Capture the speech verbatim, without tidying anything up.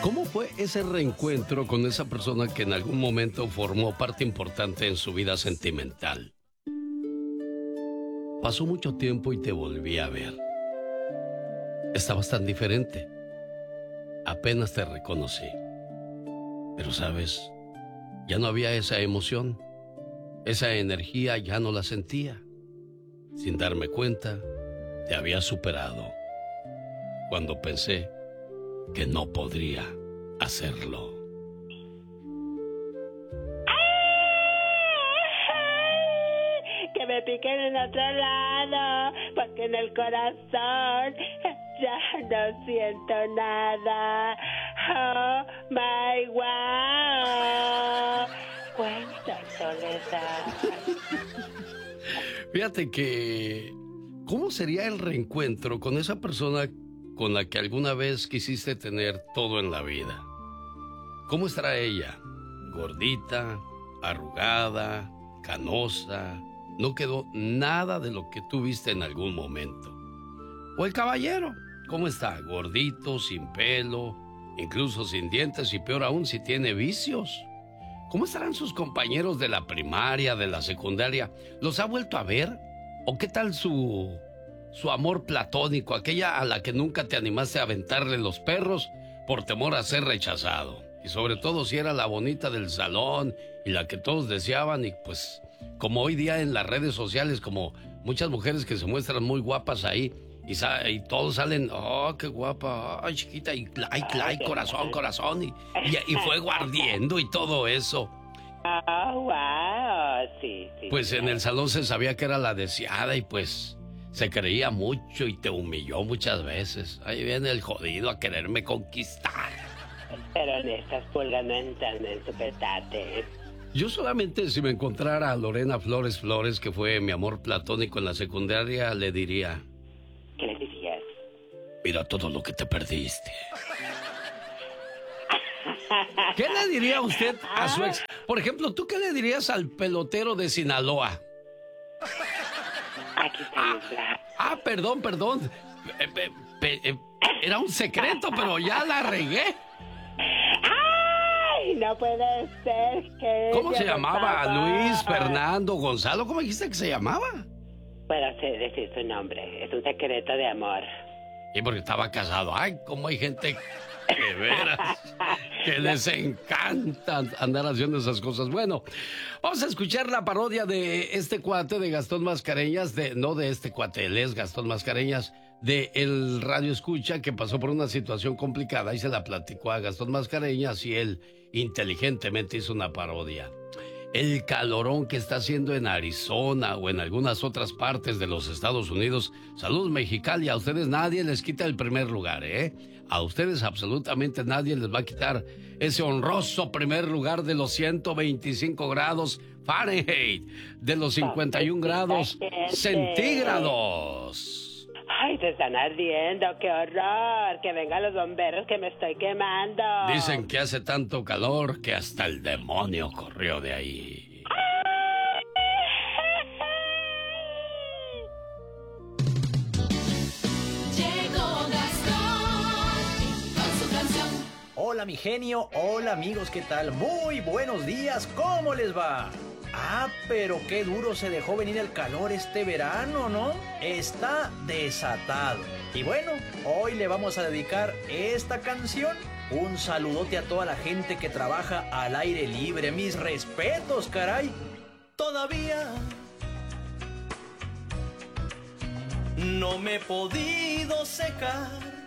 ¿Cómo fue ese reencuentro con esa persona que en algún momento formó parte importante en su vida sentimental? Pasó mucho tiempo y te volví a ver. Estabas tan diferente. Apenas te reconocí. Pero sabes, ya no había esa emoción. Esa energía ya no la sentía. Sin darme cuenta, te había superado. Cuando pensé que no podría hacerlo. Que me piquen en otro lado, porque en el corazón ya no siento nada. Oh my wow. Cuenta soledad. Fíjate que, ¿cómo sería el reencuentro con esa persona con la que alguna vez quisiste tener todo en la vida? ¿Cómo estará ella? ¿Gordita, arrugada, canosa? No quedó nada de lo que tú viste en algún momento. O el caballero, ¿cómo está? Gordito, sin pelo, incluso sin dientes y peor aún si tiene vicios. ¿Cómo estarán sus compañeros de la primaria, de la secundaria? ¿Los ha vuelto a ver? ¿O qué tal su, su amor platónico, aquella a la que nunca te animaste a aventarle los perros por temor a ser rechazado? Y sobre todo si era la bonita del salón y la que todos deseaban y pues... Como hoy día en las redes sociales, como muchas mujeres que se muestran muy guapas ahí y, sa- y todos salen, oh, qué guapa, ay, chiquita, y like, like, corazón, corazón, y, y, y fuego ardiendo y todo eso. Oh, wow, sí, sí. Pues en el salón se sabía que era la deseada y pues se creía mucho y te humilló muchas veces. Ahí viene el jodido a quererme conquistar. Pero en estas pulgas no entran en su petate. Yo solamente si me encontrara a Lorena Flores Flores, que fue mi amor platónico en la secundaria, le diría... ¿Qué le dirías? Mira todo lo que te perdiste. ¿Qué le diría usted a su ex? Por ejemplo, ¿tú qué le dirías al pelotero de Sinaloa? Aquí está Ah, mi plan. ah, perdón, perdón. Eh, pe- pe- eh, Era un secreto, pero ya la regué. ¡Ay! No puede ser que... ¿Cómo se por llamaba? favor. Luis, Fernando, Gonzalo. ¿Cómo dijiste que se llamaba? Puedo sé decir su nombre. Es un secreto de amor. Y porque estaba casado. Ay, cómo hay gente de veras que les encanta andar haciendo esas cosas. Bueno, vamos a escuchar la parodia de este cuate de Gastón Mascareñas, de no de este cuate, él es Gastón Mascareñas, de el Radio Escucha, que pasó por una situación complicada y se la platicó a Gastón Mascareñas y él inteligentemente hizo una parodia. El calorón que está haciendo en Arizona o en algunas otras partes de los Estados Unidos. Salud, Mexicali, a ustedes nadie les quita el primer lugar, ¿eh? A ustedes absolutamente nadie les va a quitar ese honroso primer lugar de los ciento veinticinco grados Fahrenheit, de los cincuenta y un grados centígrados. Ay, se están ardiendo, qué horror. Que vengan los bomberos que me estoy quemando. Dicen que hace tanto calor que hasta el demonio corrió de ahí. Llegó Gastón con su canción. Hola mi genio, hola amigos, ¿qué tal? Muy buenos días, ¿cómo les va? Ah, pero qué duro se dejó venir el calor este verano, ¿no? Está desatado. Y bueno, hoy le vamos a dedicar esta canción. Un saludote a toda la gente que trabaja al aire libre. Mis respetos, caray. Todavía no me he podido secar